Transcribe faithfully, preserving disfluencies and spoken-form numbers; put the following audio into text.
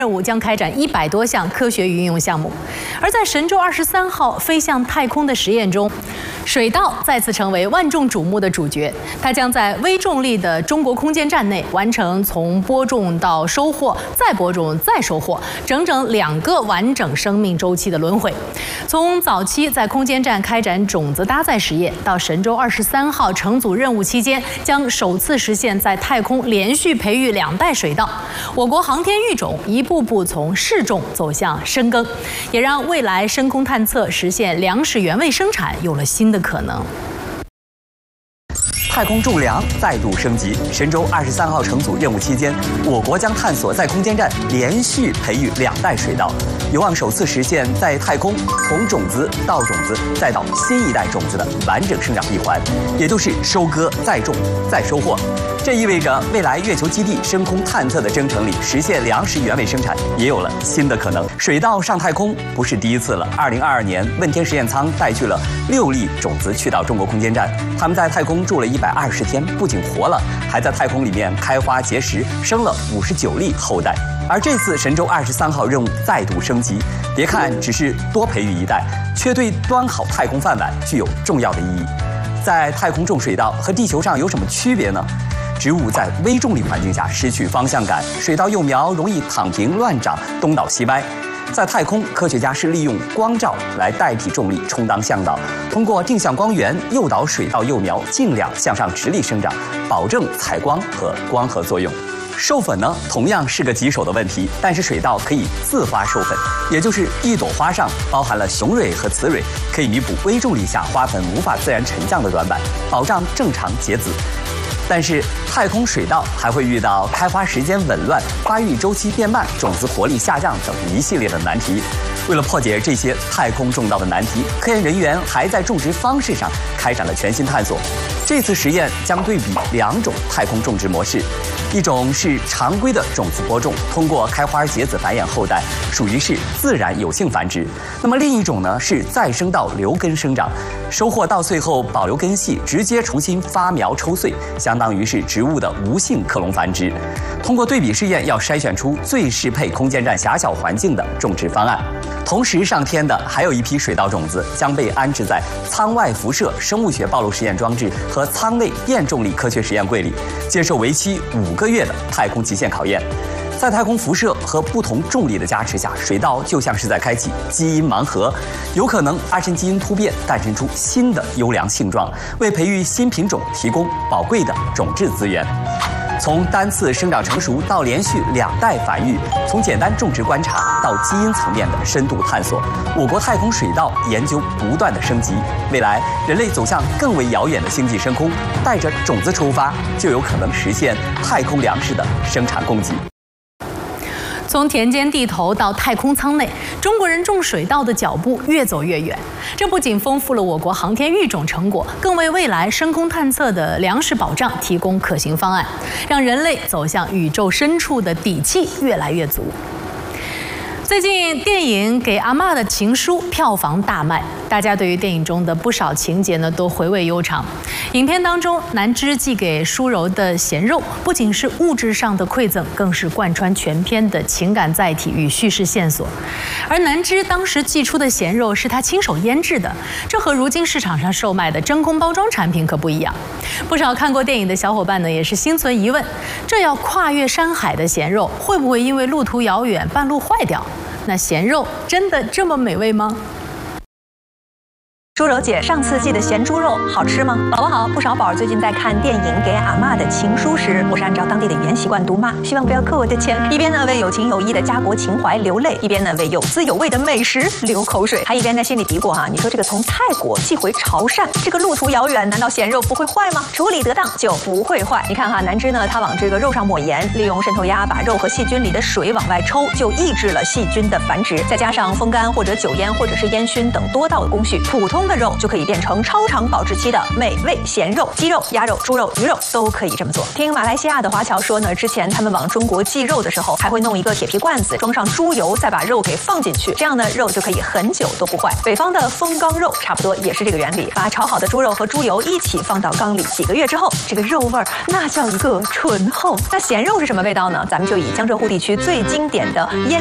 任务将开展一百多项科学与应用项目，而在神舟二十三号飞向太空的实验中，水稻再次成为万众瞩目的主角。它将在微重力的中国空间站内完成从播种到收获、再播种再收获，整整两个完整生命周期的轮回。从早期在空间站开展种子搭载实验，到神舟二十三号乘组任务期间，将首次实现在太空连续培育两代水稻。我国航天育种一步步从试种走向深耕，也让未来深空探测实现粮食原位生产有了新的可能。 太空种粮再度升级。神舟二十三号乘组任务期间，我国将探索在空间站连续培育两代水稻，有望首次实现在太空从种子到种子再到新一代种子的完整生长闭环，也就是收割再种再收获。这意味着未来月球基地深空探测的征程里，实现粮食原位生产也有了新的可能。水稻上太空不是第一次了。二零二二年，问天实验舱带去了六粒种子去到中国空间站，他们在太空住了一百二十天，不仅活了，还在太空里面开花结实，生了五十九粒后代。而这次神舟二十三号任务再度升级，别看只是多培育一代，却对端好太空饭碗具有重要的意义。在太空种水稻和地球上有什么区别呢？植物在微重力环境下失去方向感，水稻幼苗容易躺平乱长，东倒西歪。在太空，科学家是利用光照来代替重力，充当向导，通过定向光源诱导水稻幼苗尽量向上直立生长，保证采光和光合作用。授粉呢，同样是个棘手的问题，但是水稻可以自花授粉，也就是一朵花上包含了雄蕊和雌蕊，可以弥补微重力下花粉无法自然沉降的短板，保障正常结籽。但是太空水稻还会遇到开花时间紊乱、发育周期变慢、种子活力下降等一系列的难题。为了破解这些太空种稻的难题，科研人员还在种植方式上开展了全新探索。这次实验将对比两种太空种植模式，一种是常规的种子播种，通过开花结籽繁衍后代，属于是自然有性繁殖。那么另一种呢是再生稻留根生长，收获稻穗后保留根系，直接重新发苗抽穗，相当于是植物的无性克隆繁殖。通过对比试验，要筛选出最适配空间站狭小环境的种植方案。同时上天的还有一批水稻种子，将被安置在舱外辐射生物学暴露实验装置和舱内电重力科学实验柜里，接受为期五个月的太空极限考验。在太空辐射和不同重力的加持下，水稻就像是在开启基因盲盒，有可能发生基因突变，诞生出新的优良性状，为培育新品种提供宝贵的种质资源。从单次生长成熟到连续两代繁育，从简单种植观察到基因层面的深度探索，我国太空水稻研究不断的升级。未来人类走向更为遥远的星际深空，带着种子出发，就有可能实现太空粮食的生产供给。 从田间地头到太空舱内，中国人种水稻的脚步越走越远。这不仅丰富了我国航天育种成果，更为未来深空探测的粮食保障提供可行方案，让人类走向宇宙深处的底气越来越足。最近电影《给阿嬷的情书》票房大卖，大家对于电影中的不少情节呢都回味悠长。影片当中，南枝寄给舒柔的咸肉，不仅是物质上的馈赠，更是贯穿全片的情感载体与叙事线索。而南枝当时寄出的咸肉是她亲手腌制的，这和如今市场上售卖的真空包装产品可不一样。不少看过电影的小伙伴呢，也是心存疑问：这要跨越山海的咸肉，会不会因为路途遥远，半路坏掉？那咸肉真的这么美味吗？ 舒柔姐，上次寄的咸猪肉好吃吗？宝宝好，不少宝儿最近在看电影《给阿嬷的情书》时，我是按照当地的语言习惯读骂，希望不要扣我的钱。一边呢为有情有义的家国情怀流泪，一边呢为有滋有味的美食流口水，还一边在心里嘀咕哈，你说这个从泰国寄回潮汕，这个路途遥远，难道咸肉不会坏吗？处理得当就不会坏。你看哈，南枝呢，它往这个肉上抹盐，利用渗透压把肉和细菌里的水往外抽，就抑制了细菌的繁殖。再加上风干或者酒腌或者是烟熏等多道的工序，普通的的肉就可以变成超长保质期的美味咸肉，鸡肉、鸭肉、猪肉、鱼肉都可以这么做。听马来西亚的华侨说呢，之前他们往中国寄肉的时候，还会弄一个铁皮罐子，装上猪油，再把肉给放进去，这样呢肉就可以很久都不坏。北方的风缸肉差不多也是这个原理，把炒好的猪肉和猪油一起放到缸里，几个月之后，这个肉味儿那叫一个醇厚。那咸肉是什么味道呢？咱们就以江浙沪地区最经典的腌